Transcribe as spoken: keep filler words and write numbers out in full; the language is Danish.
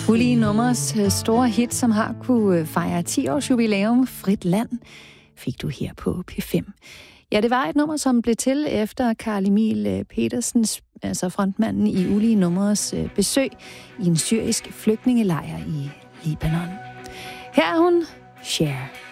Ulige Nummers store hit, som har kunne fejre ti års jubilæum, Frit Land, fik du her på P fem. Ja, det var et nummer, som blev til efter Carl Emil Petersens, altså frontmanden i Ulige Nummers besøg i en syrisk flygtningelejr i Libanon. Her er hun, Cher.